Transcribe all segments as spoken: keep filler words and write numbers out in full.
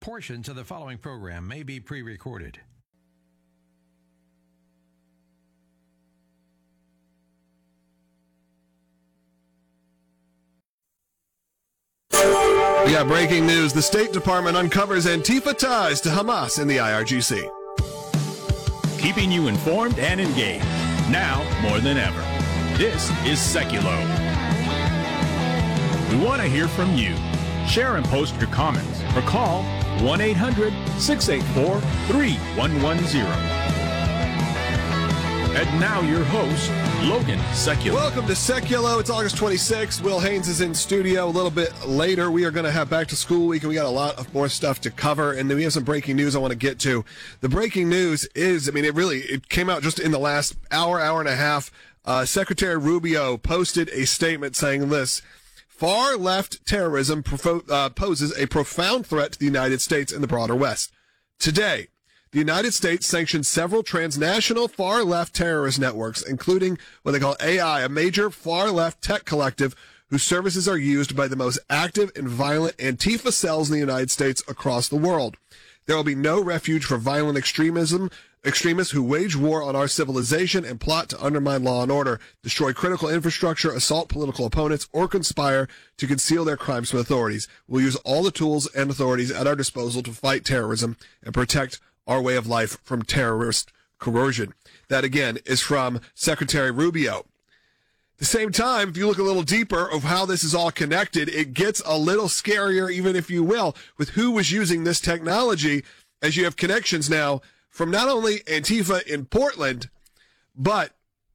Portions of the following program may be pre-recorded. We got breaking news. The State Department uncovers Antifa ties to Hamas in the I R G C. Keeping you informed and engaged, now more than ever. This is Seculo. We want to hear from you. Share and post your comments or call one eight hundred six eight four three one one zero. And now your host, Logan Seculo. Welcome to Seculo. It's August twenty-sixth. Will Haynes is in studio a little bit later. We are going to have back to school week, and we got a lot of more stuff to cover. And then we have some breaking news I want to get to. The breaking news is, I mean, it really, it came out just in the last hour, hour and a half. Uh, Secretary Rubio posted a statement saying this: far left terrorism profo- uh, poses a profound threat to the United States and the broader West. Today, the United States sanctioned several transnational far-left terrorist networks, including what they call A I, a major far-left tech collective whose services are used by the most active and violent Antifa cells in the United States across the world. There will be no refuge for violent extremism, extremists who wage war on our civilization and plot to undermine law and order, destroy critical infrastructure, assault political opponents, or conspire to conceal their crimes from authorities. We'll use all the tools and authorities at our disposal to fight terrorism and protect our way of life from terrorist coercion. That, again, is from Secretary Rubio. At the same time, if you look a little deeper of how this is all connected, it gets a little scarier, even if you will, with who was using this technology, as you have connections now from not only Antifa in Portland, but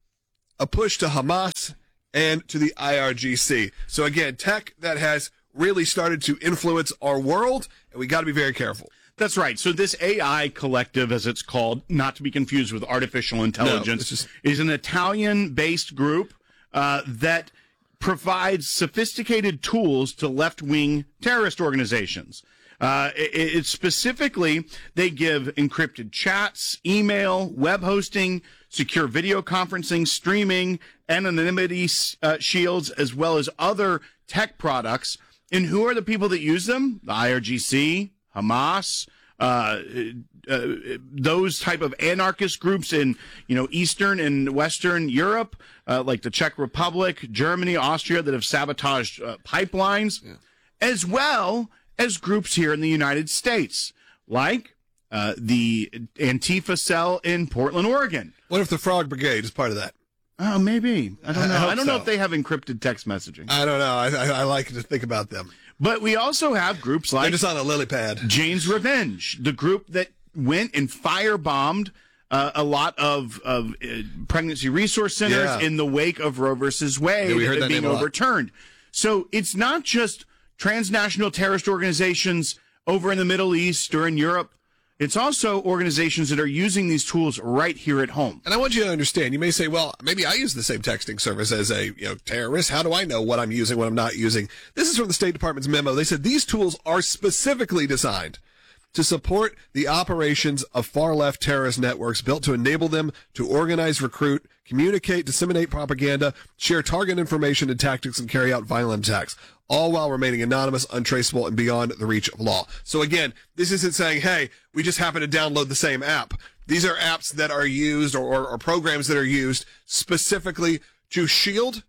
a push to Hamas and to the I R G C. So again, tech that has really started to influence our world, and we got to be very careful. That's right. So this A I collective, as it's called, not to be confused with artificial intelligence, no, just... is an Italian-based group uh, that provides sophisticated tools to left-wing terrorist organizations. Uh, it, it specifically, they give encrypted chats, email, web hosting, secure video conferencing, streaming, anonymity uh, shields, as well as other tech products. And who are the people that use them? The I R G C, Hamas, uh, uh, those type of anarchist groups in, you know, Eastern and Western Europe, uh, like the Czech Republic, Germany, Austria, that have sabotaged uh, pipelines, yeah. as well as groups here in the United States, like uh, the Antifa cell in Portland, Oregon. What if the Frog Brigade is part of that? Oh, maybe. I don't know. I, I don't so. know if they have encrypted text messaging. I don't know. I, I, I like to think about them. But we also have groups like... They're just on a lily pad. Jane's Revenge, the group that went and firebombed uh, a lot of, of uh, pregnancy resource centers yeah. in the wake of Roe versus Wade yeah, we heard that being name a lot. overturned. So it's not just transnational terrorist organizations over in the Middle East or in Europe. It's also organizations that are using these tools right here at home. And I want you to understand, you may say, well, maybe I use the same texting service as a you know terrorist. How do I know what I'm using, what I'm not using? This is from the State Department's memo. They said these tools are specifically designed to support the operations of far-left terrorist networks built to enable them to organize, recruit, communicate, disseminate propaganda, share target information and tactics, and carry out violent attacks, all while remaining anonymous, untraceable, and beyond the reach of law. So again, this isn't saying, hey, we just happen to download the same app. These are apps that are used or, or, or programs that are used specifically to shield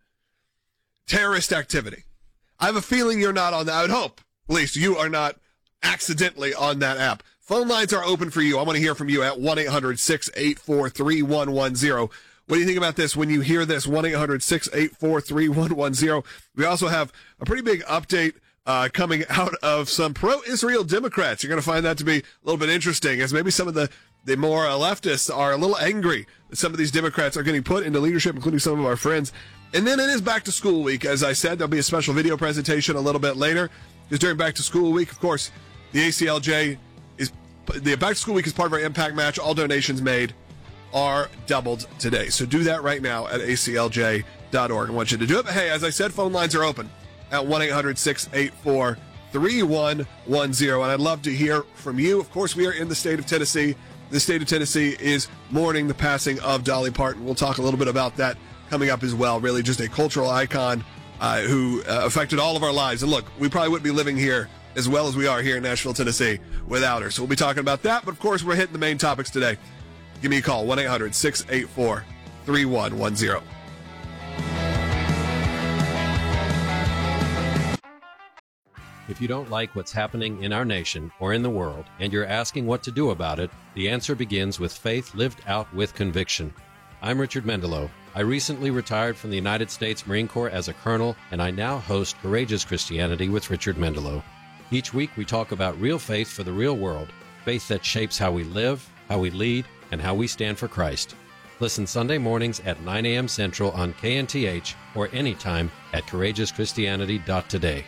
terrorist activity. I have a feeling you're not on that. I would hope, at least, you are not accidentally on that app. Phone lines are open for you. I want to hear from you at one eight hundred six eight four three one one zero. What do you think about this when you hear this? one eight hundred six eight four three one one zero. We also have a pretty big update uh, coming out of some pro-Israel Democrats. You're going to find that to be a little bit interesting, as maybe some of the, the more uh, leftists are a little angry that some of these Democrats are getting put into leadership, including some of our friends. And then it is back to school week. As I said, there'll be a special video presentation a little bit later, because during back to school week, of course, the A C L J is, the back to school week is part of our impact match. All donations made are doubled today. So do that right now at A C L J dot org. I want you to do it. But hey, as I said, phone lines are open at one eight hundred six eight four three one one zero. And I'd love to hear from you. Of course, we are in the state of Tennessee. The state of Tennessee is mourning the passing of Dolly Parton. We'll talk a little bit about that coming up as well. Really just a cultural icon uh, who uh, affected all of our lives. And look, we probably wouldn't be living here as well as we are here in Nashville, Tennessee, without her. So we'll be talking about that. But, of course, we're hitting the main topics today. Give me a call, one eight hundred six eight four three one one zero. If you don't like what's happening in our nation or in the world, and you're asking what to do about it, the answer begins with faith lived out with conviction. I'm Richard Mendelow. I recently retired from the United States Marine Corps as a colonel, and I now host Courageous Christianity with Richard Mendelow. Each week we talk about real faith for the real world, faith that shapes how we live, how we lead, and how we stand for Christ. Listen Sunday mornings at nine a.m. Central on K N T H or anytime at courageous christianity dot today.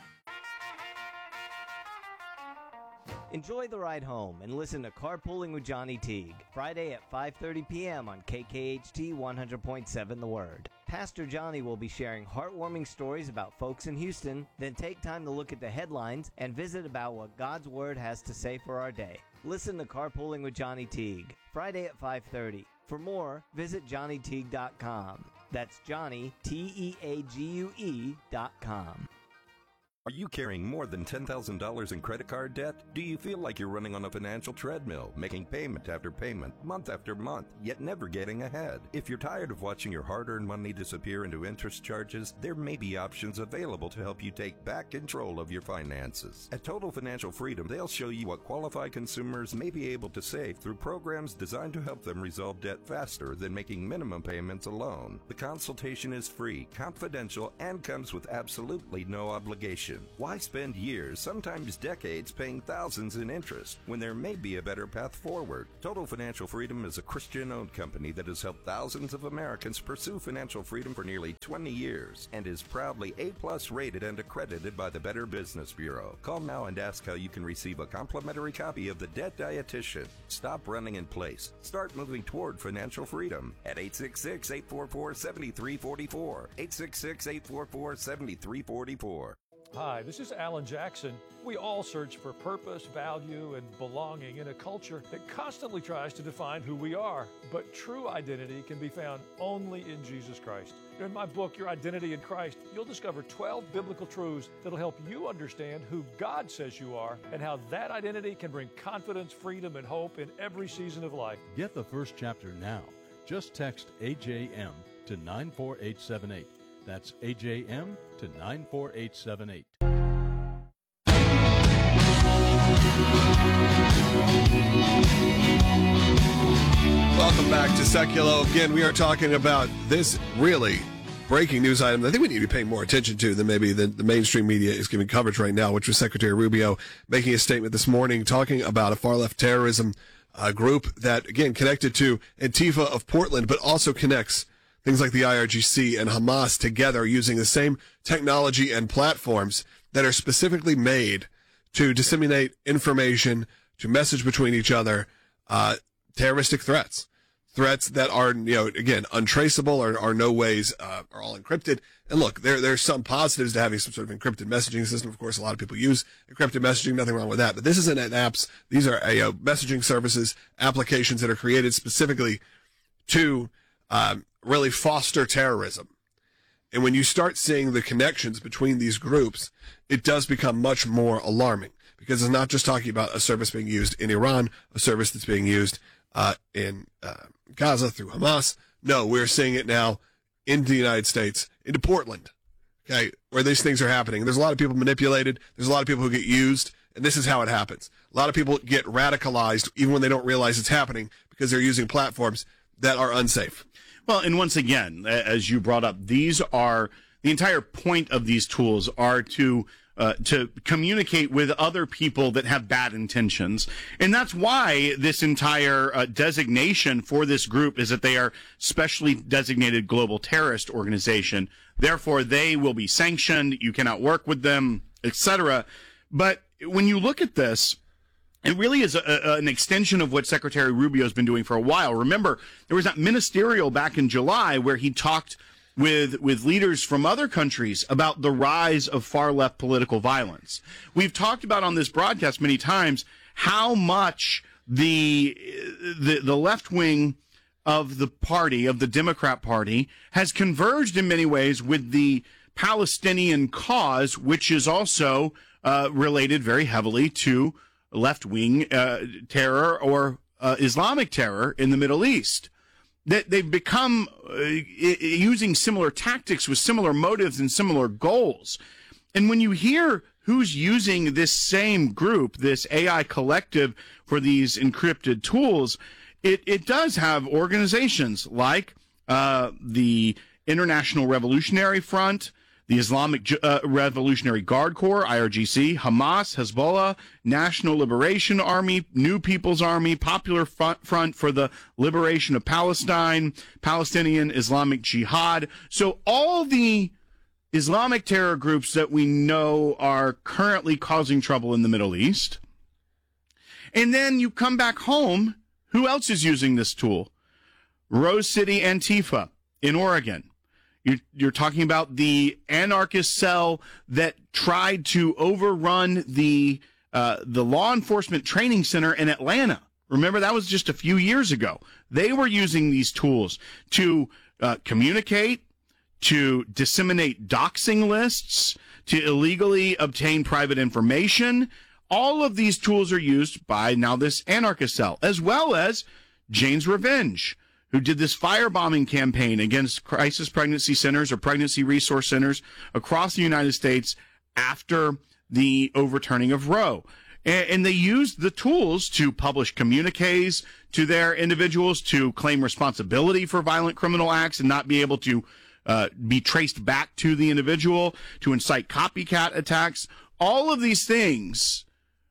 Enjoy the ride home and listen to Carpooling with Johnny Teague, Friday at five thirty p.m. on K K H T one hundred point seven The Word. Pastor Johnny will be sharing heartwarming stories about folks in Houston, then take time to look at the headlines and visit about what God's Word has to say for our day. Listen to Carpooling with Johnny Teague, Friday at five thirty. For more, visit johnny teague dot com. That's Johnny, T E A G U E dot com. Are you carrying more than ten thousand dollars in credit card debt? Do you feel like you're running on a financial treadmill, making payment after payment, month after month, yet never getting ahead? If you're tired of watching your hard-earned money disappear into interest charges, there may be options available to help you take back control of your finances. At Total Financial Freedom, they'll show you what qualified consumers may be able to save through programs designed to help them resolve debt faster than making minimum payments alone. The consultation is free, confidential, and comes with absolutely no obligation. Why spend years, sometimes decades, paying thousands in interest when there may be a better path forward? Total Financial Freedom is a Christian-owned company that has helped thousands of Americans pursue financial freedom for nearly twenty years and is proudly A-plus rated and accredited by the Better Business Bureau. Call now and ask how you can receive a complimentary copy of The Debt Dietitian. Stop running in place. Start moving toward financial freedom at eight six six, eight four four, seven three four four, eight six six, eight four four, seven three four four. Hi, this is Alan Jackson. We all search for purpose, value, and belonging in a culture that constantly tries to define who we are. But true identity can be found only in Jesus Christ. In my book, Your Identity in Christ, you'll discover twelve biblical truths that'll help you understand who God says you are and how that identity can bring confidence, freedom, and hope in every season of life. Get the first chapter now. Just text A J M to nine four eight seven eight. That's A J M to nine four eight seven eight. Welcome back to Seculo. Again, we are talking about this really breaking news item that I think we need to pay more attention to than maybe the, the mainstream media is giving coverage right now, which was Secretary Rubio making a statement this morning talking about a far-left terrorism uh, group that, again, connected to Antifa of Portland, but also connects things like the I R G C and Hamas together using the same technology and platforms that are specifically made to disseminate information, to message between each other, uh, terroristic threats. Threats that are, you know, again, untraceable or are no ways, uh, are all encrypted. And look, there, there's some positives to having some sort of encrypted messaging system. Of course, a lot of people use encrypted messaging, nothing wrong with that. But this isn't an apps. These are uh, messaging services, applications that are created specifically to, um, really foster terrorism. And when you start seeing the connections between these groups, it does become much more alarming because it's not just talking about a service being used in Iran, a service that's being used uh, in uh, Gaza through Hamas. No, we're seeing it now into the United States, into Portland, okay, where these things are happening. There's a lot of people manipulated. There's a lot of people who get used, and this is how it happens. A lot of people get radicalized even when they don't realize it's happening because they're using platforms that are unsafe. Well, and once again, as you brought up, these are the entire point of these tools are to uh, to communicate with other people that have bad intentions. And that's why this entire uh, designation for this group is that they are specially designated global terrorist organization. Therefore, they will be sanctioned. You cannot work with them, et cetera. But when you look at this, it really is a, a, an extension of what Secretary Rubio has been doing for a while. Remember, there was that ministerial back in July where he talked with with leaders from other countries about the rise of far-left political violence. We've talked about on this broadcast many times how much the the, the left wing of the party, of the Democrat Party, has converged in many ways with the Palestinian cause, which is also uh, related very heavily to left-wing uh, terror or uh, Islamic terror in the Middle East. That they've become uh, using similar tactics with similar motives and similar goals. And when you hear who's using this same group, this A I collective for these encrypted tools, it, it does have organizations like uh, the International Revolutionary Front, the Islamic uh, Revolutionary Guard Corps, I R G C, Hamas, Hezbollah, National Liberation Army, New People's Army, Popular Front for the Liberation of Palestine, Palestinian Islamic Jihad. So all the Islamic terror groups that we know are currently causing trouble in the Middle East. And then you come back home, who else is using this tool? Rose City Antifa in Oregon. You're, you're talking about the anarchist cell that tried to overrun the uh, the law enforcement training center in Atlanta. Remember, that was just a few years ago. They were using these tools to uh, communicate, to disseminate doxing lists, to illegally obtain private information. All of these tools are used by now this anarchist cell, as well as Jane's Revenge, who did this firebombing campaign against crisis pregnancy centers or pregnancy resource centers across the United States after the overturning of Roe. And, and they used the tools to publish communiques to their individuals to claim responsibility for violent criminal acts and not be able to uh, be traced back to the individual, to incite copycat attacks. All of these things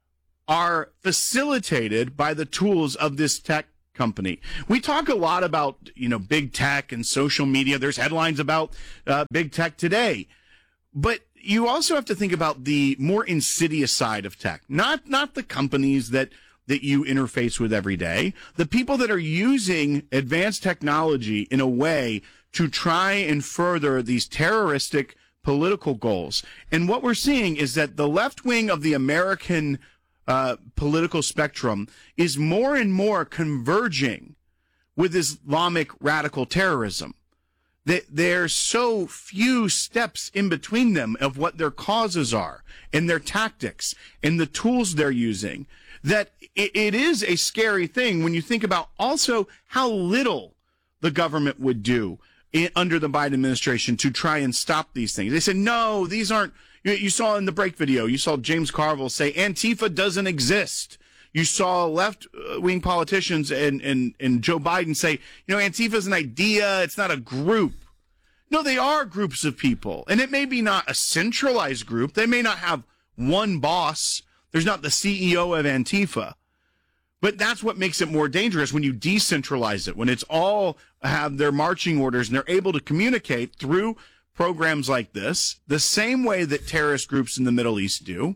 are facilitated by the tools of this tech company. We talk a lot about, you know, big tech and social media. There's headlines about uh, big tech today. But you also have to think about the more insidious side of tech, not not the companies that that you interface with every day, the people that are using advanced technology in a way to try and further these terroristic political goals. And what we're seeing is that the left wing of the American Uh, political spectrum is more and more converging with Islamic radical terrorism. That there's so few steps in between them of what their causes are and their tactics and the tools they're using, that it, it is a scary thing when you think about also how little the government would do in, under the Biden administration to try and stop these things. They said, no, these aren't. You saw in the break video, you saw James Carville say Antifa doesn't exist. You saw left-wing politicians and, and, and Joe Biden say, you know, Antifa is an idea. It's not a group. No, they are groups of people. And it may be not a centralized group. They may not have one boss. There's not the C E O of Antifa. But that's what makes it more dangerous when you decentralize it, when it's all have their marching orders and they're able to communicate through programs like this, the same way that terrorist groups in the Middle East do.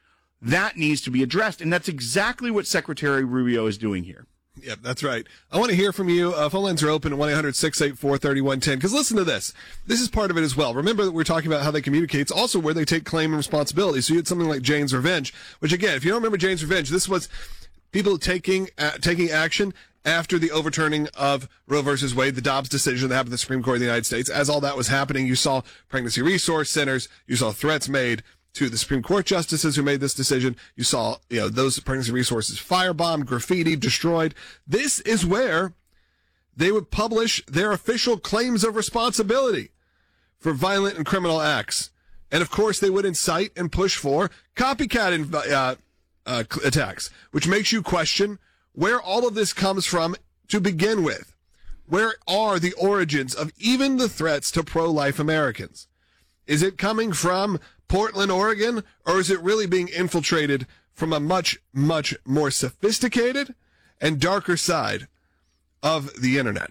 That needs to be addressed, and that's exactly what Secretary Rubio is doing here. Yep, that's right. I want to hear from you. Uh, phone lines are open at one eight hundred six eight four three one one zero. Because listen to this. This is part of it as well. Remember that we're talking about how they communicate. It's also where they take claim and responsibility. So you had something like Jane's Revenge, which, again, if you don't remember Jane's Revenge, this was people taking uh, taking action after the overturning of Roe versus Wade, the Dobbs decision that happened at the Supreme Court of the United States. As all that was happening, you saw pregnancy resource centers, you saw threats made to the Supreme Court justices who made this decision. You saw, you know, those pregnancy resources firebombed, graffiti, destroyed. This is where they would publish their official claims of responsibility for violent and criminal acts. And of course, they would incite and push for copycat uh, uh, attacks, which makes you question where all of this comes from to begin with. Where are the origins of even the threats to pro-life Americans? Is it coming from Portland, Oregon, or is it really being infiltrated from a much, much more sophisticated and darker side of the internet?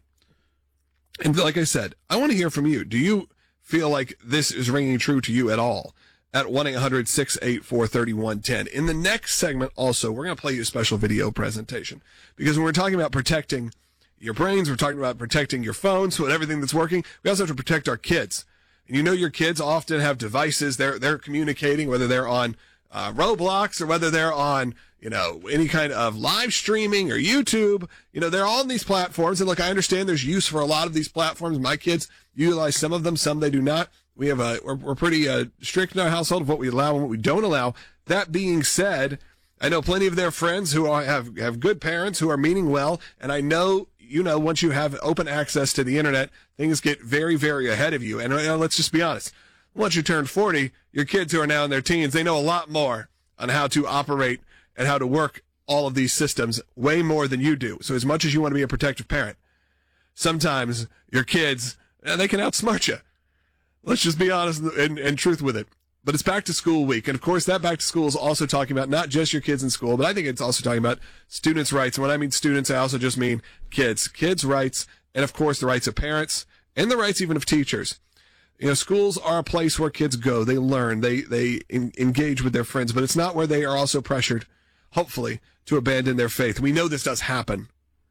And like I said, I want to hear from you. Do you feel like this is ringing true to you at all? At one eight hundred six eight four three one one zero. In the next segment also, we're going to play you a special video presentation. Because when we're talking about protecting your brains, we're talking about protecting your phones, so everything that's working, we also have to protect our kids. And you know your kids often have devices. They're they're communicating, whether they're on uh, Roblox or whether they're on, you know, any kind of live streaming or YouTube. You know, they're all on these platforms. And look, I understand there's use for a lot of these platforms. My kids utilize some of them, some they do not. We have a, we're, we're pretty uh, strict in our household of what we allow and what we don't allow. That being said, I know plenty of their friends who are, have, have good parents who are meaning well, and I know, you know, once you have open access to the internet, things get very, very ahead of you. And you know, let's just be honest. Once you turn forty, your kids who are now in their teens, they know a lot more on how to operate and how to work all of these systems way more than you do. So as much as you want to be a protective parent, sometimes your kids, they can outsmart you. Let's just be honest and, and truth with it. But it's back to school week. And of course, that back to school is also talking about not just your kids in school, but I think it's also talking about students' rights. And when I mean students, I also just mean kids, kids' rights, and of course, the rights of parents and the rights even of teachers. You know, schools are a place where kids go. They learn, they, they in, engage with their friends, but it's not where they are also pressured, hopefully, to abandon their faith. We know this does happen.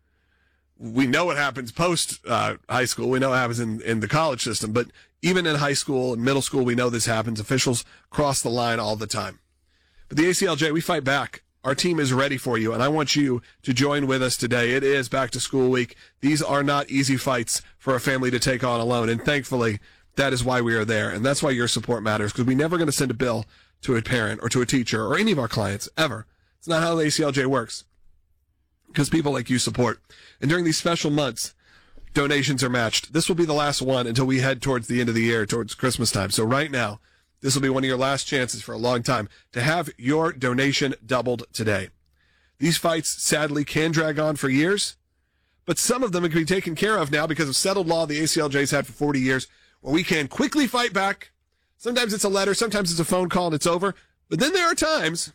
We know what happens post uh, high school. We know what happens in, in the college system, but even in high school and middle school, we know this happens. Officials cross the line all the time. But the A C L J, we fight back. Our team is ready for you, and I want you to join with us today. It is back to school week. These are not easy fights for a family to take on alone, and thankfully, that is why we are there, and that's why your support matters, because we're never going to send a bill to a parent or to a teacher or any of our clients, ever. It's not how the A C L J works, because people like you support. And during these special months, donations are matched. This will be the last one until we head towards the end of the year, towards Christmas time. So right now, this will be one of your last chances for a long time to have your donation doubled today. These fights, sadly, can drag on for years, but some of them can be taken care of now because of settled law the A C L J's had for forty years, where we can quickly fight back. Sometimes it's a letter, sometimes it's a phone call, and it's over. But then there are times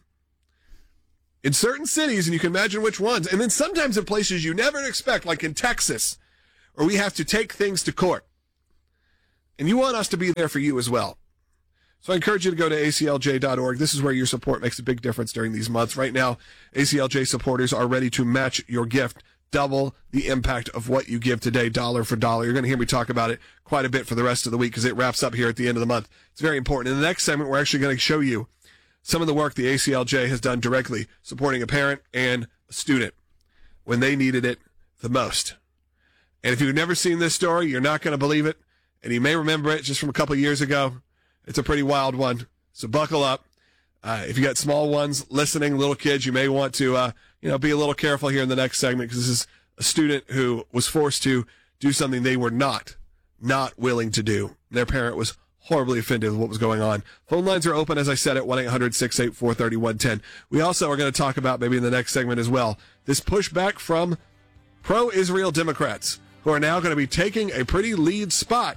in certain cities, and you can imagine which ones, and then sometimes in places you never expect, like in Texas, where we have to take things to court. And you want us to be there for you as well. So I encourage you to go to A C L J dot org. This is where your support makes a big difference during these months. Right now, A C L J supporters are ready to match your gift, double the impact of what you give today, dollar for dollar. You're going to hear me talk about it quite a bit for the rest of the week because it wraps up here at the end of the month. It's very important. In the next segment, we're actually going to show you some of the work the A C L J has done directly supporting a parent and a student when they needed it the most. And if you've never seen this story, you're not going to believe it. And you may remember it just from a couple of years ago. It's a pretty wild one. So buckle up. Uh, if you got small ones listening, little kids, you may want to, uh, you know, be a little careful here in the next segment because this is a student who was forced to do something they were not, not willing to do. Their parent was horribly offended with what was going on. Phone lines are open, as I said, at one eight hundred six eight four three one one zero. We also are going to talk about, maybe in the next segment as well, this pushback from pro-Israel Democrats who are now going to be taking a pretty lead spot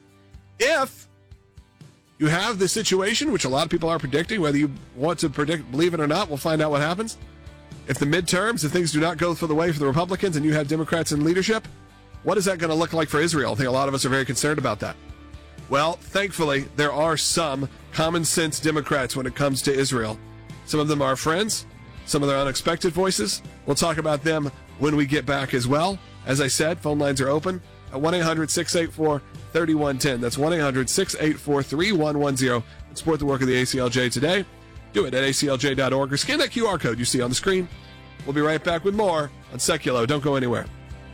if you have the situation, which a lot of people are predicting, whether you want to predict, believe it or not, we'll find out what happens. If the midterms, if things do not go for the way for the Republicans and you have Democrats in leadership, what is that going to look like for Israel? I think a lot of us are very concerned about that. Well, thankfully, there are some common sense Democrats when it comes to Israel. Some of them are friends, some of their unexpected voices. We'll talk about them when we get back as well. As I said, phone lines are open at one eight hundred six eight four three one one zero. That's one eight hundred six eight four three one one zero. And support the work of the A C L J today. Do it at A C L J dot org or scan that Q R code you see on the screen. We'll be right back with more on Seculo. Don't go anywhere.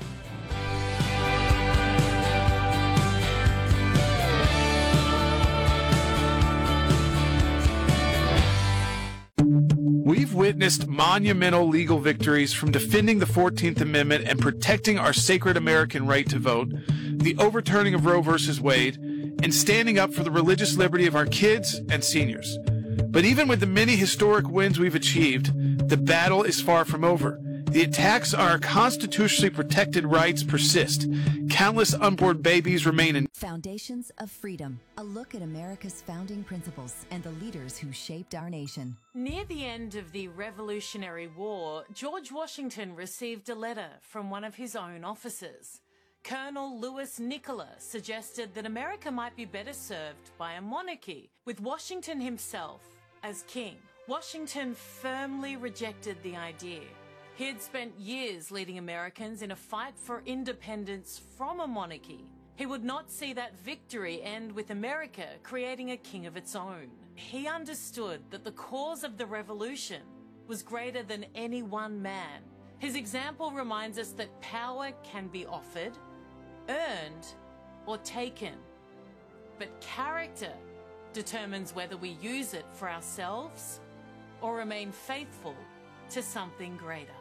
We've witnessed monumental legal victories from defending the fourteenth Amendment and protecting our sacred American right to vote, the overturning of Roe versus Wade, and standing up for the religious liberty of our kids and seniors. But even with the many historic wins we've achieved, the battle is far from over. The attacks on our constitutionally protected rights persist. Countless unborn babies remain in. Foundations of Freedom, a look at America's founding principles and the leaders who shaped our nation. Near the end of the Revolutionary War, George Washington received a letter from one of his own officers. Colonel Louis Nicola suggested that America might be better served by a monarchy, with Washington himself as king. Washington firmly rejected the idea. He had spent years leading Americans in a fight for independence from a monarchy. He would not see that victory end with America creating a king of its own. He understood that the cause of the revolution was greater than any one man. His example reminds us that power can be offered, earned, or taken. But character determines whether we use it for ourselves or remain faithful to something greater?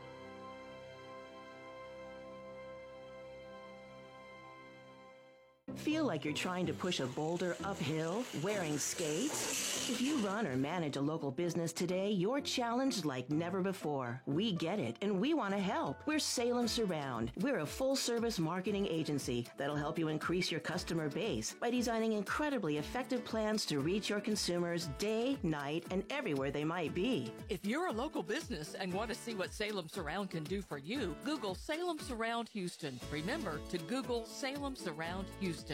Feel like you're trying to push a boulder uphill wearing skates? If you run or manage a local business today, you're challenged like never before. We get it, and we want to help. We're Salem Surround. We're a full-service marketing agency that'll help you increase your customer base by designing incredibly effective plans to reach your consumers day, night, and everywhere they might be. If you're a local business and want to see what Salem Surround can do for you, Google Salem Surround Houston. Remember to Google Salem Surround Houston.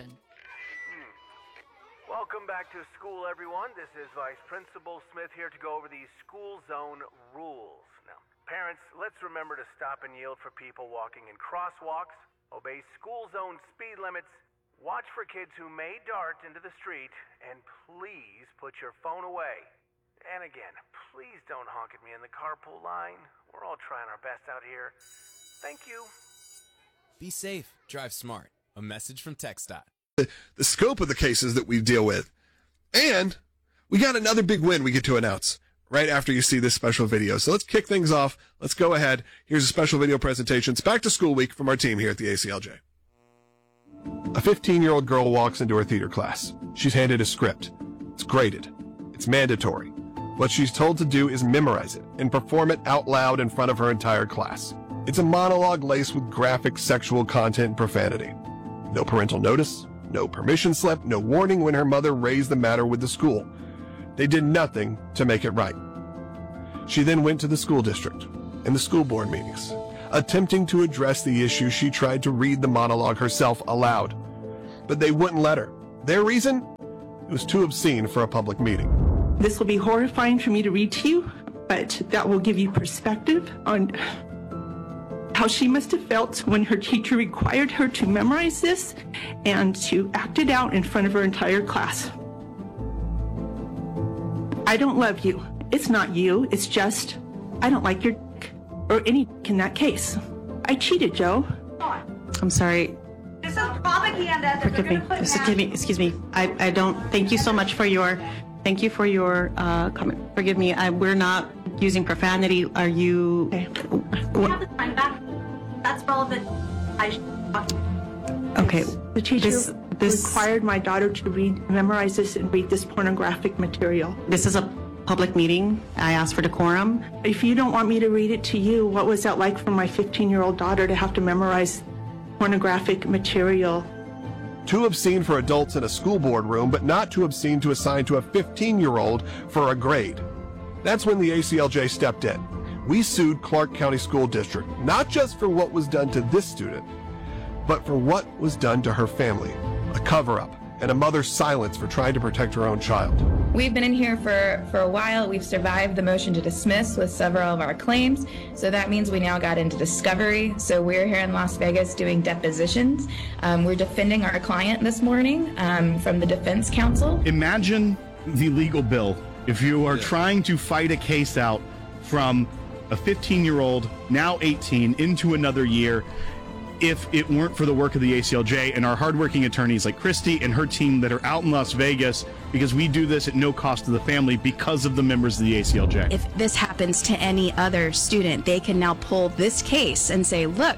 Welcome back to school, everyone. This is Vice Principal Smith here to go over these school zone rules. Now, parents, let's remember to stop and yield for people walking in crosswalks, obey school zone speed limits, watch for kids who may dart into the street, and please put your phone away. And again, please don't honk at me in the carpool line. We're all trying our best out here. Thank you. Be safe. Drive smart. A message from TxDOT. The, the scope of the cases that we deal with. And we got another big win we get to announce right after you see this special video. So let's kick things off. Let's go ahead. Here's a special video presentation. It's back to school week from our team here at the A C L J. A fifteen-year-old girl walks into her theater class. She's handed a script. It's graded. It's mandatory. What she's told to do is memorize it and perform it out loud in front of her entire class. It's a monologue laced with graphic sexual content and profanity. No parental notice, no permission slip, no warning when her mother raised the matter with the school. They did nothing to make it right. She then went to the school district and the school board meetings. Attempting to address the issue, she tried to read the monologue herself aloud, but they wouldn't let her. Their reason? It was too obscene for a public meeting. This will be horrifying for me to read to you, but that will give you perspective on how she must have felt when her teacher required her to memorize this and to act it out in front of her entire class. I don't love you. It's not you. It's just, I don't like your dick, or any dick in that case. I cheated, Joe. I'm sorry. This is propaganda. Forgive me. Excuse me. Excuse me. I, I don't, thank you so much for your, thank you for your uh, comment. Forgive me. I, we're not using profanity. Are you? Okay. We have the time back. That's relevant. I Okay. The teacher this, this, required my daughter to read, memorize this and read this pornographic material. This is a public meeting. I asked for decorum. If you don't want me to read it to you, what was that like for my fifteen-year-old daughter to have to memorize pornographic material? Too obscene for adults in a school board room, but not too obscene to assign to a fifteen-year-old for a grade. That's when the A C L J stepped in. We sued Clark County School District, not just for what was done to this student, but for what was done to her family, a cover-up, and a mother's silence for trying to protect her own child. We've been in here for, for a while. We've survived the motion to dismiss with several of our claims, so that means we now got into discovery. So we're here in Las Vegas doing depositions. Um, we're defending our client this morning um, from the defense counsel. Imagine the legal bill if you are yeah. trying to fight a case out from a fifteen-year-old, now eighteen, into another year, if it weren't for the work of the A C L J and our hardworking attorneys like Christy and her team that are out in Las Vegas, because we do this at no cost to the family because of the members of the A C L J. If this happens to any other student, they can now pull this case and say, look,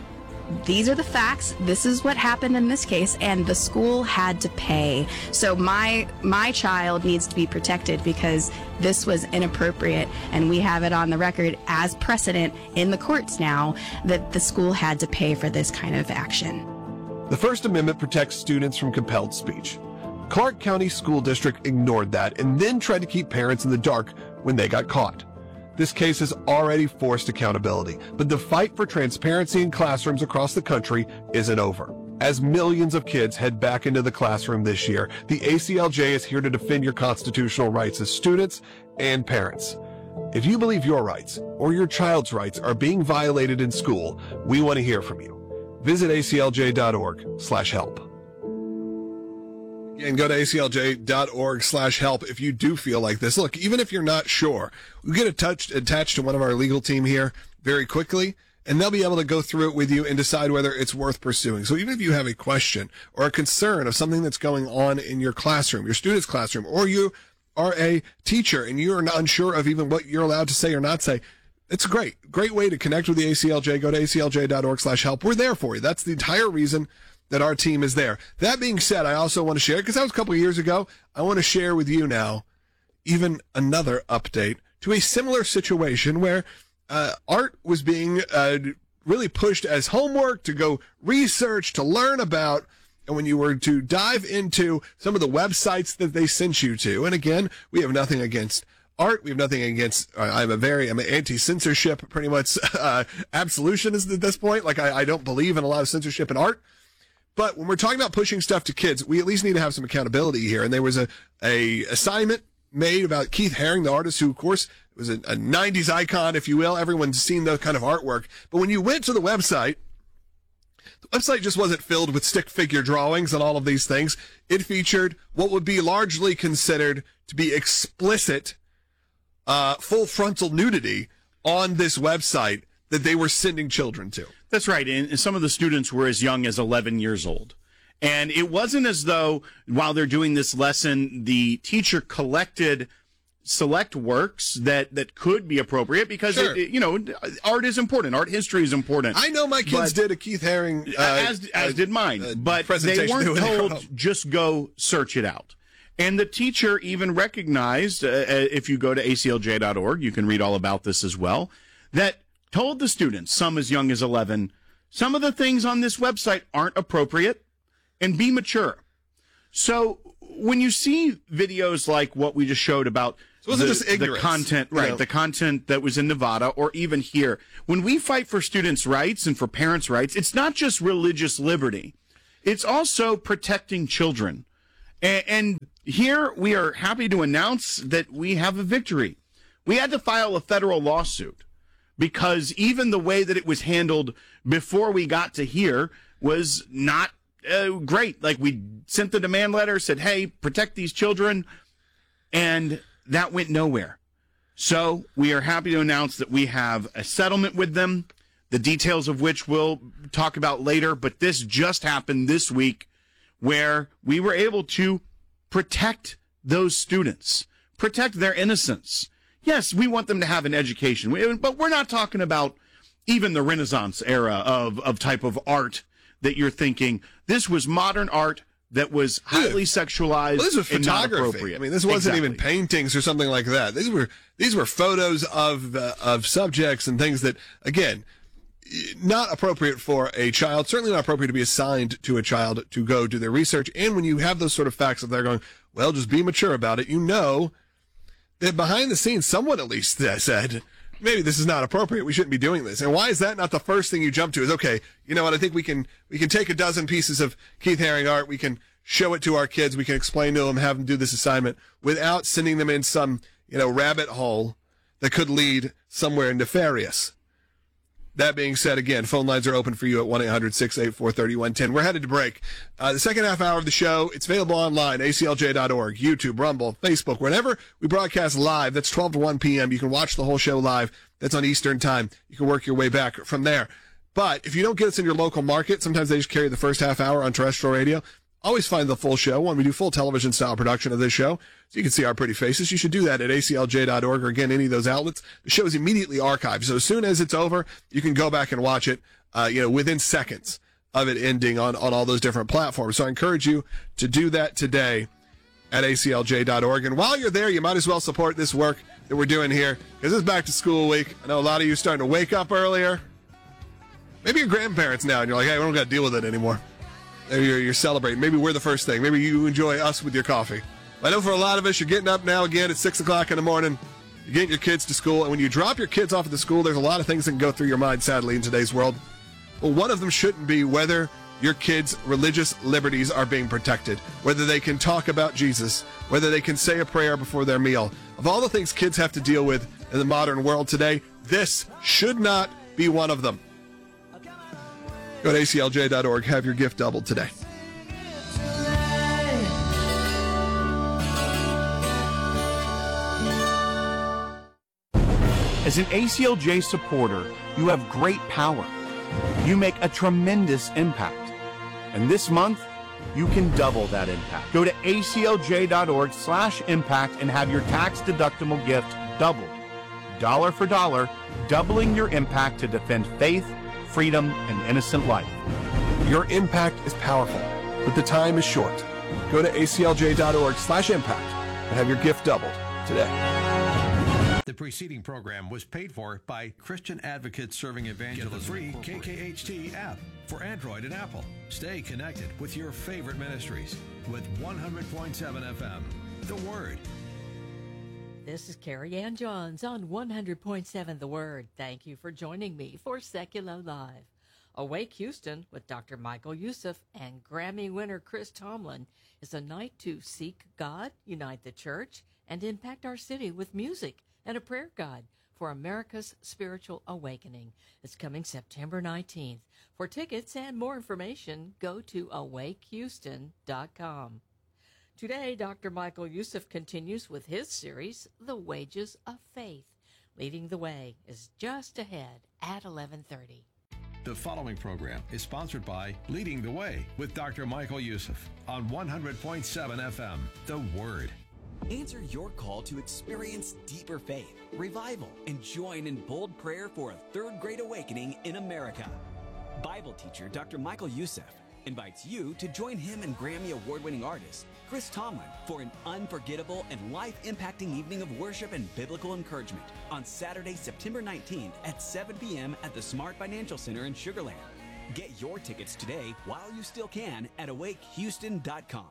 these are the facts, this is what happened in this case, and the school had to pay. So my my child needs to be protected because this was inappropriate, and we have it on the record as precedent in the courts now that the school had to pay for this kind of action. The First Amendment protects students from compelled speech. Clark County School District ignored that and then tried to keep parents in the dark when they got caught. This case has already forced accountability, but the fight for transparency in classrooms across the country isn't over. As millions of kids head back into the classroom this year, the A C L J is here to defend your constitutional rights as students and parents. If you believe your rights or your child's rights are being violated in school, we want to hear from you. Visit A C L J dot org slash help. And go to A C L J dot org slash help if you do feel like this. Look, even if you're not sure, we get attached, attached to one of our legal team here very quickly, and they'll be able to go through it with you and decide whether it's worth pursuing. So even if you have a question or a concern of something that's going on in your classroom, your student's classroom, or you are a teacher and you're unsure of even what you're allowed to say or not say, it's a great, great way to connect with the A C L J. Go to A C L J dot org slash help. We're there for you. That's the entire reason that our team is there. That being said, I also want to share, because that was a couple of years ago, I want to share with you now even another update to a similar situation where uh, art was being uh, really pushed as homework to go research, to learn about. And when you were to dive into some of the websites that they sent you to, and again, we have nothing against art. We have nothing against, uh, I'm a very, I'm an anti-censorship, pretty much, uh, absolutionist at this point. Like, I, I don't believe in a lot of censorship in art. But when we're talking about pushing stuff to kids, we at least need to have some accountability here. And there was a, a assignment made about Keith Haring, the artist who, of course, was a, a nineties icon, if you will. Everyone's seen that kind of artwork. But when you went to the website, the website just wasn't filled with stick figure drawings and all of these things. It featured what would be largely considered to be explicit Uh, full frontal nudity on this website that they were sending children to. That's right. And some of the students were as young as eleven years old. And it wasn't as though while they're doing this lesson, the teacher collected select works that, that could be appropriate because, Sure. it, you know, art is important. Art history is important. I know my kids But- did a Keith Haring, uh, as, as uh, did mine. uh, but they presentation weren't when they were home. told, just go search it out. And the teacher even recognized, uh, if you go to A C L J dot org, you can read all about this as well, that told the students, some as young as eleven, some of the things on this website aren't appropriate, and be mature. So when you see videos like what we just showed about So it wasn't the, just the ignorance, content, you right, know. the content that was in Nevada, or even here, when we fight for students' rights and for parents' rights, it's not just religious liberty. It's also protecting children. And, and here we are happy to announce that we have a victory. We had to file a federal lawsuit because even the way that it was handled before we got to here was not uh, great. Like, we sent the demand letter, said, hey, protect these children, and that went nowhere. So we are happy to announce that we have a settlement with them, the details of which we'll talk about later, but this just happened this week, where we were able to protect those students, protect their innocence. Yes, we want them to have an education, but we're not talking about even the Renaissance era of, of type of art that you're thinking. This was modern art that was highly sexualized Well, this was and not photography. appropriate. I mean, this wasn't Exactly. even paintings or something like that. These were these were photos of uh, of subjects and things that, again, not appropriate for a child, certainly not appropriate to be assigned to a child to go do their research. And when you have those sort of facts, if they're going, well, just be mature about it, you know that behind the scenes, someone at least said, maybe this is not appropriate. We shouldn't be doing this. And why is that not the first thing you jump to is, okay, you know what? I think we can, we can take a dozen pieces of Keith Haring art. We can show it to our kids. We can explain to them, have them do this assignment without sending them in some, you know, rabbit hole that could lead somewhere nefarious. That being said, again, phone lines are open for you at one eight hundred six eight four three one one zero. We're headed to break. Uh, the second half hour of the show, it's available online, A C L J dot org, YouTube, Rumble, Facebook, whenever we broadcast live. That's twelve to one p.m. You can watch the whole show live. That's on Eastern time. You can work your way back from there. But if you don't get us in your local market, sometimes they just carry the first half hour on terrestrial radio. Always find the full show when we do full television style production of this show, so you can see our pretty faces. You should do that at A C L J dot org or, again, any of those outlets. The show is immediately archived, so as soon as it's over, you can go back and watch it, uh, you know, within seconds of it ending on, on all those different platforms. So I encourage you to do that today at A C L J dot org. And while you're there, you might as well support this work that we're doing here, because it's back to school week. I know a lot of you are starting to wake up earlier. Maybe you're grandparents now, and you're like, hey, we don't got to deal with it anymore. Maybe you're, you're celebrating. Maybe we're the first thing. Maybe you enjoy us with your coffee. I know for a lot of us, you're getting up now again at six o'clock in the morning. You're getting your kids to school. And when you drop your kids off at the school, there's a lot of things that can go through your mind, sadly, in today's world. Well, one of them shouldn't be whether your kids' religious liberties are being protected, whether they can talk about Jesus, whether they can say a prayer before their meal. Of all the things kids have to deal with in the modern world today, this should not be one of them. Go to A C L J dot org. Have your gift doubled today. As an A C L J supporter, you have great power. You make a tremendous impact. And this month, you can double that impact. Go to A C L J dot org slash impact and have your tax-deductible gift doubled. Dollar for dollar, doubling your impact to defend faith, freedom, and innocent life. Your impact is powerful, but the time is short. Go to A C L J dot org slash impact and have your gift doubled today. The preceding program was paid for by Christian Advocates Serving Evangelism. Get the free K K H T app for Android and Apple. Stay connected with your favorite ministries with one hundred point seven F M, The Word. This is Carrie Ann Johns on one hundred point seven The Word. Thank you for joining me for Secular Live. Awake Houston with Doctor Michael Youssef and Grammy winner Chris Tomlin is a night to seek God, unite the church, and impact our city with music and a prayer guide for America's spiritual awakening. It's coming September nineteenth. For tickets and more information, go to awake houston dot com. Today, Doctor Michael Youssef continues with his series, The Wages of Faith. Leading the Way is just ahead at eleven thirty. The following program is sponsored by Leading the Way with Doctor Michael Youssef on one hundred point seven F M, The Word. Answer your call to experience deeper faith, revival, and join in bold prayer for a third great awakening in America. Bible teacher Doctor Michael Youssef invites you to join him and Grammy Award-winning artist Chris Tomlin for an unforgettable and life-impacting evening of worship and biblical encouragement on Saturday, September nineteenth at seven p.m. at the Smart Financial Center in Sugar Land. Get your tickets today while you still can at awake houston dot com.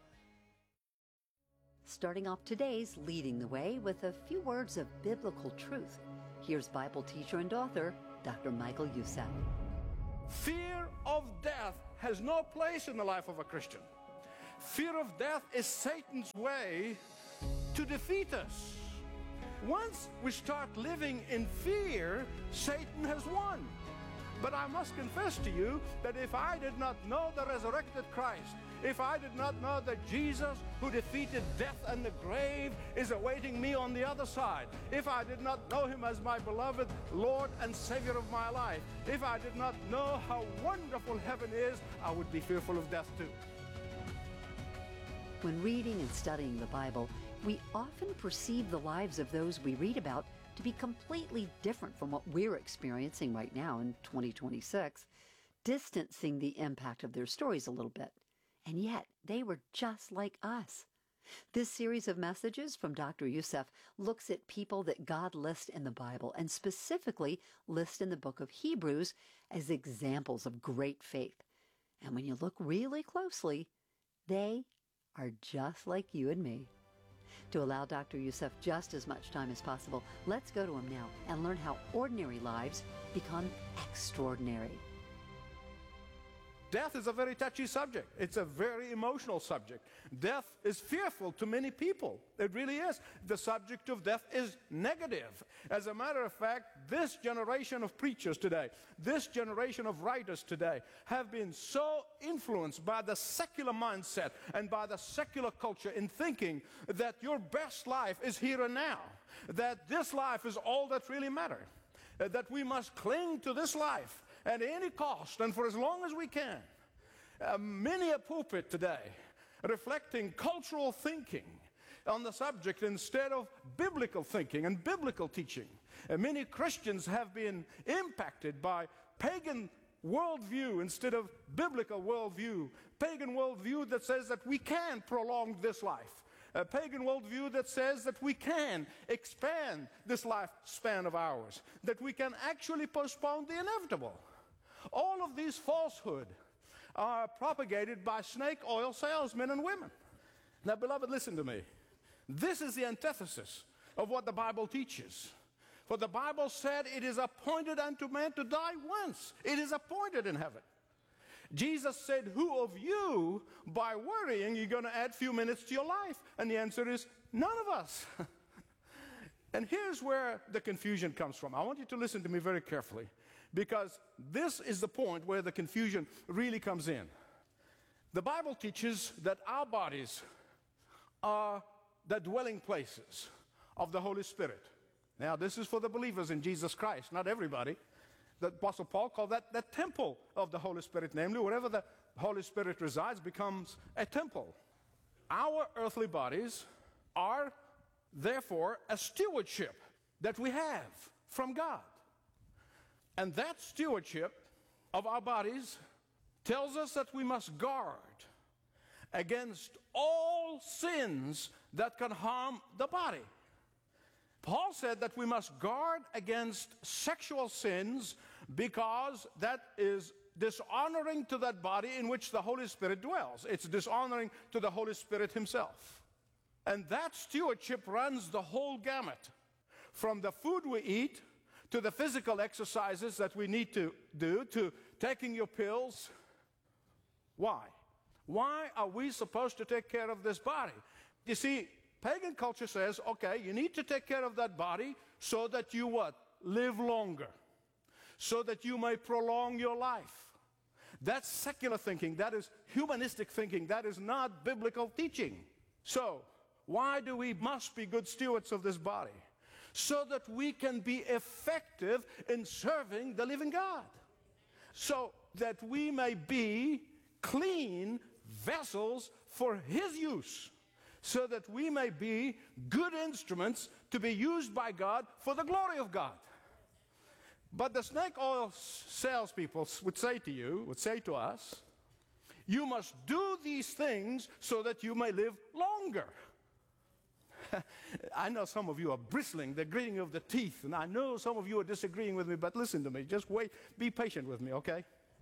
Starting off today's Leading the Way with a few words of biblical truth. Here's Bible teacher and author, Doctor Michael Youssef. Fear of death has no place in the life of a Christian. Fear of death is Satan's way to defeat us. Once we start living in fear, Satan has won. But I must confess to you that if I did not know the resurrected Christ, if I did not know that Jesus, who defeated death and the grave, is awaiting me on the other side, if I did not know him as my beloved Lord and Savior of my life, if I did not know how wonderful heaven is, I would be fearful of death too. When reading and studying the Bible, we often perceive the lives of those we read about to be completely different from what we're experiencing right now in twenty twenty-six, distancing the impact of their stories a little bit. And yet, they were just like us. This series of messages from Doctor Youssef looks at people that God lists in the Bible, and specifically lists in the book of Hebrews as examples of great faith. And when you look really closely, they are just like you and me. To allow Doctor Youssef just as much time as possible, let's go to him now and learn how ordinary lives become extraordinary. Death is a very touchy subject. It's a very emotional subject. Death is fearful to many people. It really is. The subject of death is negative. As a matter of fact, this generation of preachers today, this generation of writers today, have been so influenced by the secular mindset and by the secular culture in thinking that your best life is here and now, that this life is all that really matters, that we must cling to this life at any cost and for as long as we can. Uh, many a pulpit today reflecting cultural thinking on the subject instead of biblical thinking and biblical teaching. Uh, many Christians have been impacted by pagan worldview instead of biblical worldview. Pagan worldview that says that we can prolong this life. A pagan worldview that says that we can expand this lifespan of ours, that we can actually postpone the inevitable. All of these falsehoods are propagated by snake oil salesmen and women. Now, beloved, listen to me. This is the antithesis of what the Bible teaches. For the Bible said it is appointed unto man to die once. It is appointed in heaven. Jesus said, who of you, by worrying, you're going to add a few minutes to your life? And the answer is, none of us. And here's where the confusion comes from. I want you to listen to me very carefully, because this is the point where the confusion really comes in. The Bible teaches that our bodies are the dwelling places of the Holy Spirit. Now, this is for the believers in Jesus Christ, not everybody. The Apostle Paul called that the temple of the Holy Spirit, namely wherever the the Holy Spirit resides becomes a temple. Our earthly bodies are therefore a stewardship that we have from God. And that stewardship of our bodies tells us that we must guard against all sins that can harm the body. Paul said that we must guard against sexual sins because that is dishonoring to that body in which the Holy Spirit dwells. It's dishonoring to the Holy Spirit himself. And that stewardship runs the whole gamut, from the food we eat to the physical exercises that we need to do, to taking your pills. Why? Why are we supposed to take care of this body? You see, pagan culture says, okay, you need to take care of that body so that you what? Live longer. So that you may prolong your life. That's secular thinking. That is humanistic thinking. That is not biblical teaching. So, why do we must be good stewards of this body? So that we can be effective in serving the living God. So that we may be clean vessels for His use. So that we may be good instruments to be used by God for the glory of God. But the snake oil salespeople would say to you, would say to us, you must do these things so that you may live longer. I know some of you are bristling, the gritting of the teeth, and I know some of you are disagreeing with me, but listen to me, just wait, be patient with me, okay?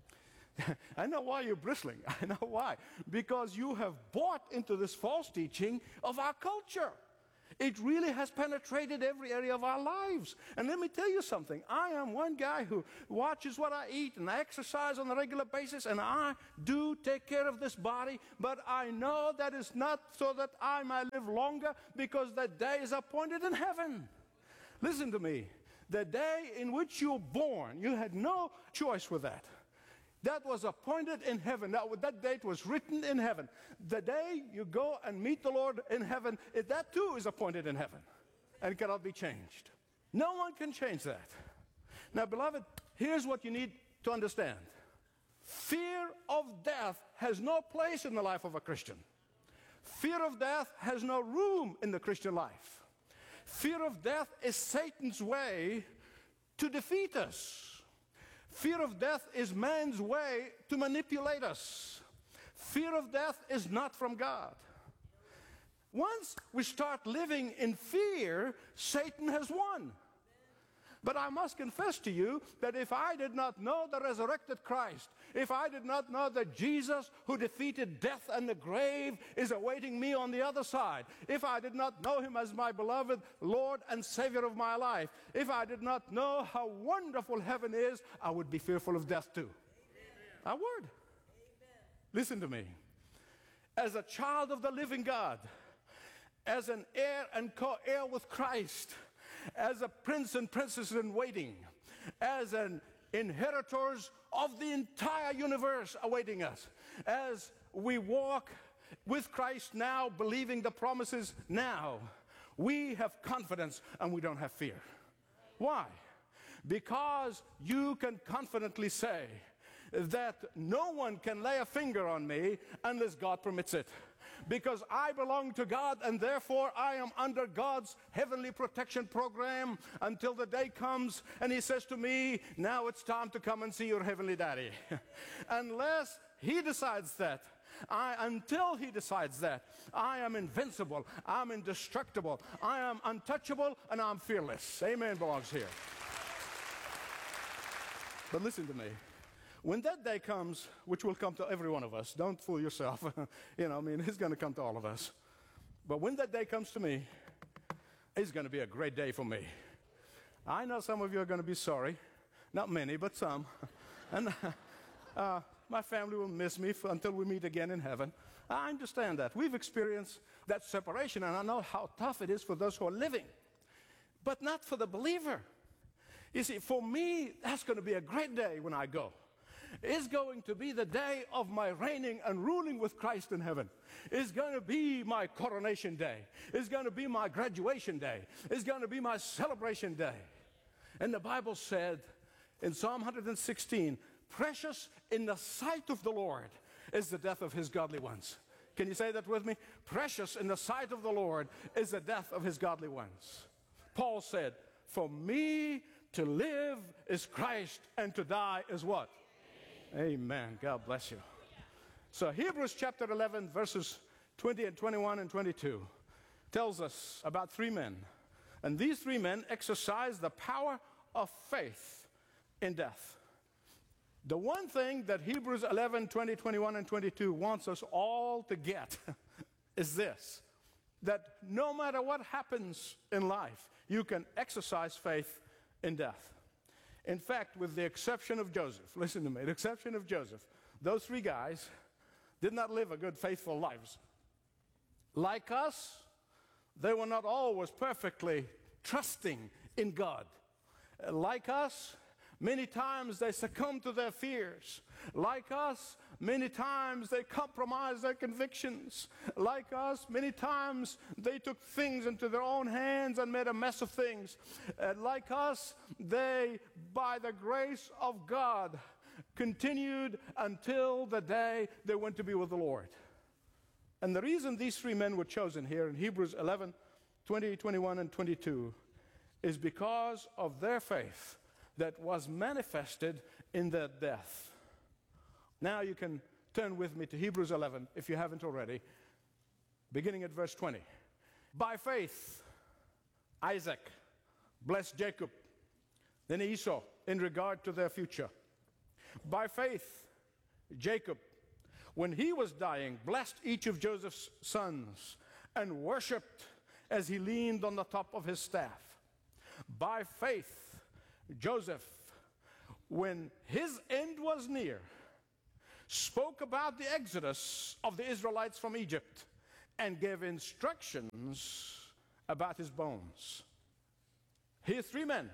I know why you're bristling. I know why. Because you have bought into this false teaching of our culture. It really has penetrated every area of our lives. And let me tell you something. I am one guy who watches what I eat and I exercise on a regular basis, and I do take care of this body, but I know that is not so that I might live longer, because that day is appointed in heaven. Listen to me. The day in which you're born, you had no choice with that. That was appointed in heaven. That, that date was written in heaven. The day you go and meet the Lord in heaven, it, that too is appointed in heaven. And it cannot be changed. No one can change that. Now, beloved, here's what you need to understand. Fear of death has no place in the life of a Christian. Fear of death has no room in the Christian life. Fear of death is Satan's way to defeat us. Fear of death is man's way to manipulate us. Fear of death is not from God. Once we start living in fear, Satan has won. But I must confess to you that if I did not know the resurrected Christ, if I did not know that Jesus, who defeated death and the grave, is awaiting me on the other side, if I did not know Him as my beloved Lord and Savior of my life, if I did not know how wonderful heaven is, I would be fearful of death too. Amen. I would. Amen. Listen to me. As a child of the living God, as an heir and co-heir with Christ, as a prince and princess in waiting, as an inheritors of the entire universe awaiting us, as we walk with Christ now, believing the promises now, we have confidence and we don't have fear. Why? Because you can confidently say that no one can lay a finger on me unless God permits it. Because I belong to God, and therefore I am under God's heavenly protection program until the day comes and He says to me, now it's time to come and see your heavenly daddy. Unless He decides that, I, until He decides that, I am invincible, I'm indestructible, I am untouchable, and I'm fearless. Amen belongs here. But listen to me. When that day comes, which will come to every one of us, don't fool yourself. You know, I mean, it's going to come to all of us. But when that day comes to me, it's going to be a great day for me. I know some of you are going to be sorry. Not many, but some. And uh, my family will miss me for, until we meet again in heaven. I understand that. We've experienced that separation, and I know how tough it is for those who are living. But not for the believer. You see, for me, that's going to be a great day when I go. It's going to be the day of my reigning and ruling with Christ in heaven. It's going to be my coronation day. It's going to be my graduation day. It's going to be my celebration day. And the Bible said in Psalm one hundred sixteen, precious in the sight of the Lord is the death of his godly ones. Can you say that with me? Precious in the sight of the Lord is the death of his godly ones. Paul said, for me to live is Christ, and to die is what? Amen. God bless you. So Hebrews chapter eleven, verses twenty and twenty-one and twenty-two tells us about three men. And these three men exercise the power of faith in death. The one thing that Hebrews eleven, twenty, twenty-one, and twenty-two wants us all to get is this, that no matter what happens in life, you can exercise faith in death. In fact, with the exception of Joseph, listen to me, the exception of Joseph, those three guys did not live a good, faithful lives. Like us, they were not always perfectly trusting in God. Like us, many times they succumbed to their fears. Like us, many times they compromised their convictions. Like us, many times they took things into their own hands and made a mess of things. Uh, like us, they, by the grace of God, continued until the day they went to be with the Lord. And the reason these three men were chosen here in Hebrews eleven, twenty, twenty-one, and twenty-two is because of their faith that was manifested in their death. Now you can turn with me to Hebrews eleven, if you haven't already, beginning at verse twenty. By faith, Isaac blessed Jacob, then Esau, in regard to their future. By faith, Jacob, when he was dying, blessed each of Joseph's sons and worshipped as he leaned on the top of his staff. By faith, Joseph, when his end was near, spoke about the exodus of the Israelites from Egypt and gave instructions about his bones. Here are three men.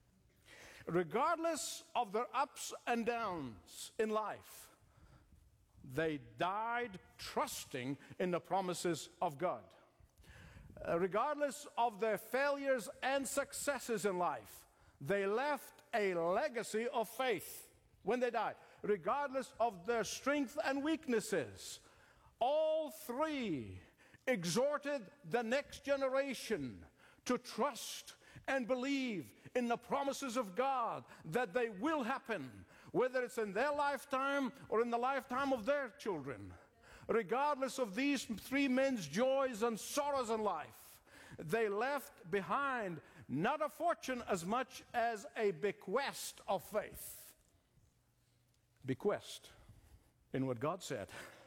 Regardless of their ups and downs in life, they died trusting in the promises of God. Uh, regardless of their failures and successes in life, they left a legacy of faith when they died. Regardless of their strength and weaknesses, all three exhorted the next generation to trust and believe in the promises of God, that they will happen, whether it's in their lifetime or in the lifetime of their children. Regardless of these three men's joys and sorrows in life, they left behind not a fortune as much as a bequest of faith. Bequest in what God said.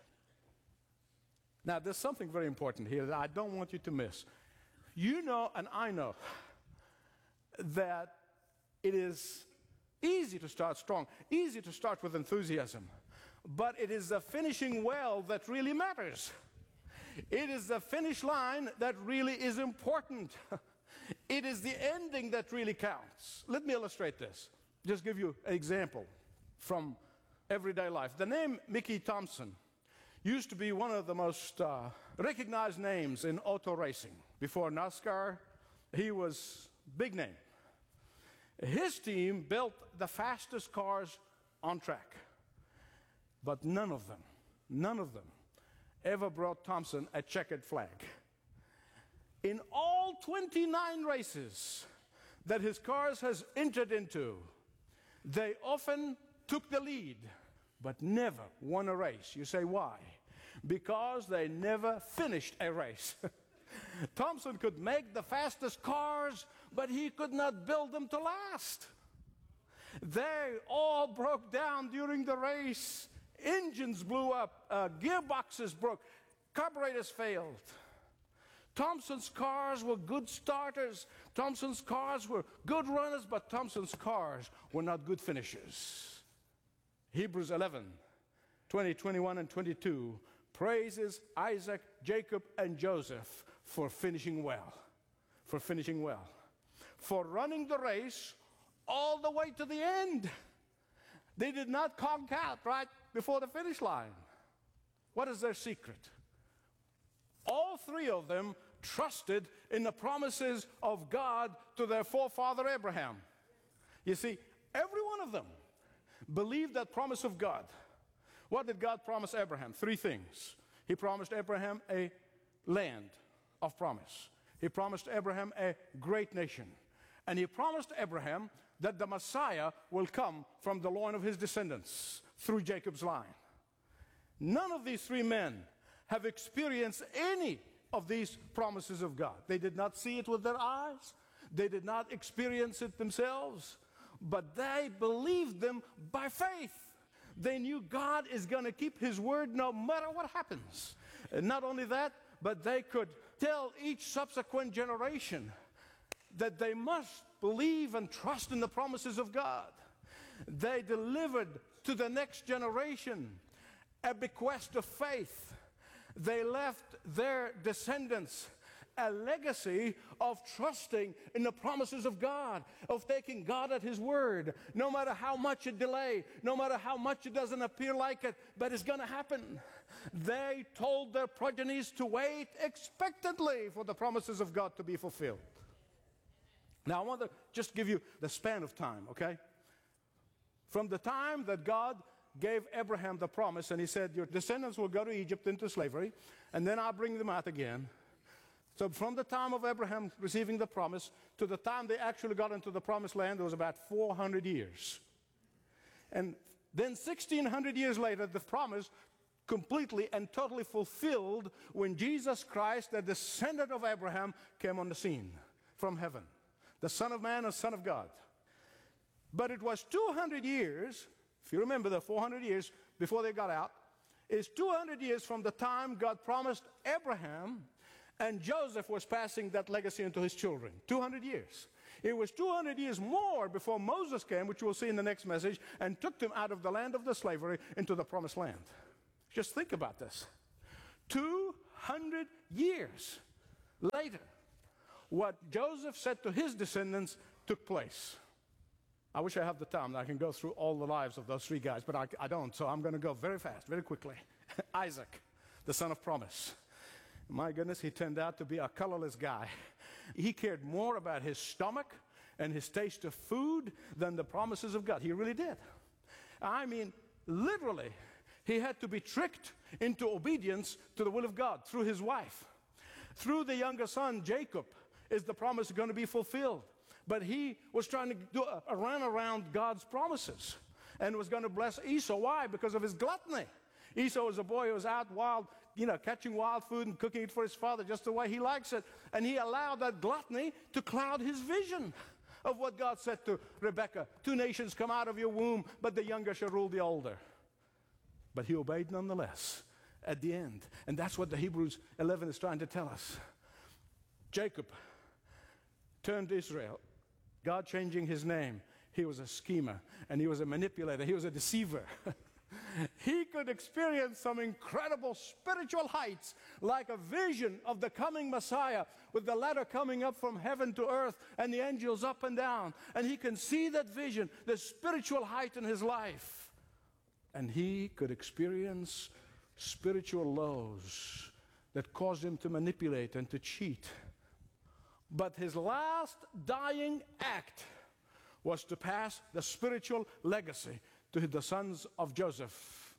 Now, there's something very important here that I don't want you to miss. You know, and I know, that it is easy to start strong, easy to start with enthusiasm, but it is the finishing well that really matters. It is the finish line that really is important. It is the ending that really counts. Let me illustrate this. Just give you an example from everyday life. The name Mickey Thompson used to be one of the most uh, recognized names in auto racing. Before NASCAR, he was big name. His team built the fastest cars on track, but none of them, none of them ever brought Thompson a checkered flag. In all twenty-nine races that his cars has entered into, they often took the lead, but never won a race. You say, why? Because they never finished a race. Thompson could make the fastest cars, but he could not build them to last. They all broke down during the race. Engines blew up, uh, gearboxes broke, carburetors failed. Thompson's cars were good starters. Thompson's cars were good runners, but Thompson's cars were not good finishers. Hebrews eleven, twenty, twenty-one, and twenty-two praises Isaac, Jacob, and Joseph for finishing well, for finishing well, for running the race all the way to the end. They did not conk out right before the finish line. What is their secret? All three of them trusted in the promises of God to their forefather Abraham. You see, every one of them believed that promise of God. What did God promise Abraham? Three things. He promised Abraham a land of promise. He promised Abraham a great nation. And he promised Abraham that the Messiah will come from the loin of his descendants through Jacob's line. None of these three men have experienced any of these promises of God. They did not see it with their eyes. They did not experience it themselves. But they believed them by faith. They knew God is going to keep his word no matter what happens. And not only that, but they could tell each subsequent generation that they must believe and trust in the promises of God. They delivered to the next generation a bequest of faith. They left their descendants a legacy of trusting in the promises of God, of taking God at his word, no matter how much it delay, no matter how much it doesn't appear like it, but it's going to happen. They told their progenies to wait expectantly for the promises of God to be fulfilled. Now, I want to just give you the span of time, okay? From the time that God gave Abraham the promise, and he said, your descendants will go to Egypt into slavery, and then I'll bring them out again. So from the time of Abraham receiving the promise to the time they actually got into the promised land, there was about four hundred years. And then sixteen hundred years later, the promise completely and totally fulfilled when Jesus Christ, the descendant of Abraham, came on the scene from heaven. The Son of Man, the Son of God. But it was two hundred years, if you remember the four hundred years before they got out, it's two hundred years from the time God promised Abraham and Joseph was passing that legacy into his children. two hundred years. It was two hundred years more before Moses came, which we'll see in the next message, and took them out of the land of the slavery into the promised land. Just think about this. two hundred years later, what Joseph said to his descendants took place. I wish I had the time that I can go through all the lives of those three guys, but I, I don't, so I'm going to go very fast, very quickly. Isaac, the son of promise. My goodness, he turned out to be a colorless guy. He cared more about his stomach and his taste of food than the promises of God. He really did. I mean, literally, he had to be tricked into obedience to the will of God through his wife. Through the younger son, Jacob, is the promise going to be fulfilled. But he was trying to do a, a run around God's promises and was going to bless Esau. Why? Because of his gluttony. Esau was a boy who was out wild, you know, catching wild food and cooking it for his father just the way he likes it. And he allowed that gluttony to cloud his vision of what God said to Rebekah. Two nations come out of your womb, but the younger shall rule the older. But he obeyed nonetheless at the end. And that's what the Hebrews eleven is trying to tell us. Jacob turned to Israel, God changing his name. He was a schemer, and he was a manipulator. He was a deceiver. He could experience some incredible spiritual heights, like a vision of the coming Messiah with the ladder coming up from heaven to earth and the angels up and down. And he can see that vision, the spiritual height in his life. And he could experience spiritual lows that caused him to manipulate and to cheat. But his last dying act was to pass the spiritual legacy to the sons of Joseph.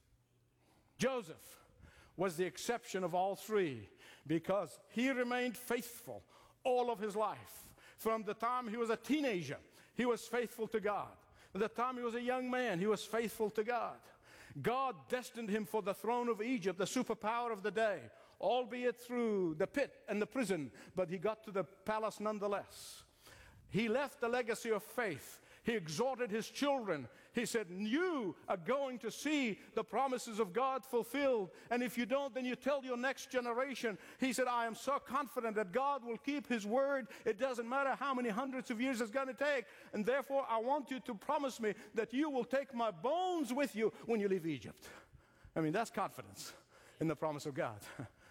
Joseph was the exception of all three because he remained faithful all of his life. From the time he was a teenager, he was faithful to God. From the time he was a young man, he was faithful to God. God destined him for the throne of Egypt, the superpower of the day, albeit through the pit and the prison, but he got to the palace nonetheless. He left a legacy of faith. He exhorted his children. He said, you are going to see the promises of God fulfilled. And if you don't, then you tell your next generation. He said, I am so confident that God will keep his word. It doesn't matter how many hundreds of years it's going to take. And therefore, I want you to promise me that you will take my bones with you when you leave Egypt. I mean, that's confidence in the promise of God.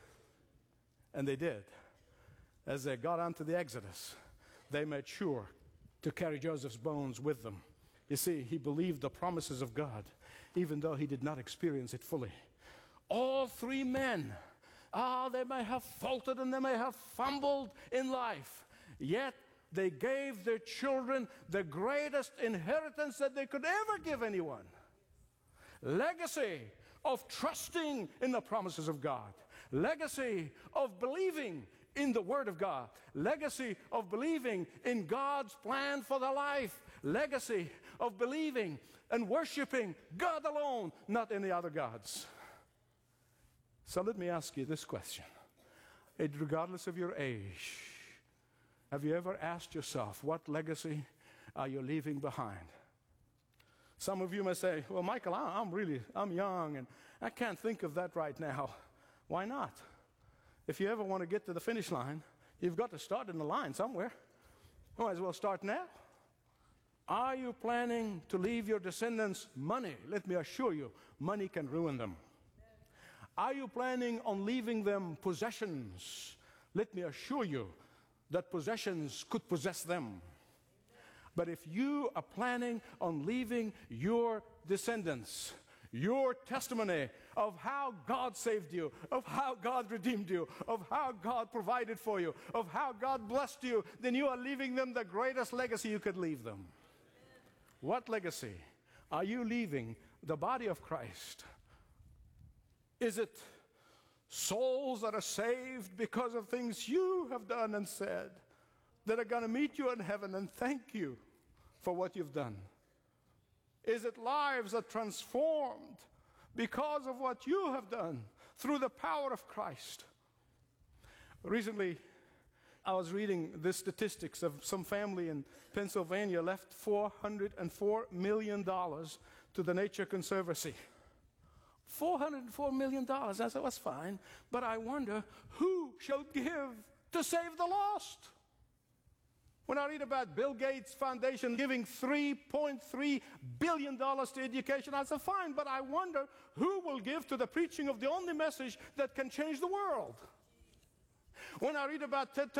And they did. As they got onto the Exodus, they made sure to carry Joseph's bones with them. You see, he believed the promises of God, even though he did not experience it fully. All three men, ah, they may have faltered and they may have fumbled in life, yet they gave their children the greatest inheritance that they could ever give anyone. Legacy of trusting in the promises of God, legacy of believing in the Word of God, legacy of believing in God's plan for their life, legacy of believing and worshiping God alone, not any other gods. So let me ask you this question. It, regardless of your age, have you ever asked yourself, what legacy are you leaving behind? Some of you may say, well, Michael, I'm really, I'm young, and I can't think of that right now. Why not? If you ever want to get to the finish line, you've got to start in the line somewhere. You might as well start now. Are you planning to leave your descendants money? Let me assure you, money can ruin them. Are you planning on leaving them possessions? Let me assure you that possessions could possess them. But if you are planning on leaving your descendants your testimony of how God saved you, of how God redeemed you, of how God provided for you, of how God blessed you, then you are leaving them the greatest legacy you could leave them. What legacy are you leaving the body of Christ? Is it souls that are saved because of things you have done and said, that are going to meet you in heaven and thank you for what you've done? Is it lives that are transformed because of what you have done through the power of Christ? Recently, I was reading the statistics of some family in Pennsylvania left four hundred four million dollars to the Nature Conservancy. four hundred four million dollars. I said, that's fine, but I wonder who shall give to save the lost? When I read about Bill Gates Foundation giving three point three billion dollars to education, I said, fine, but I wonder who will give to the preaching of the only message that can change the world. When I read about Ted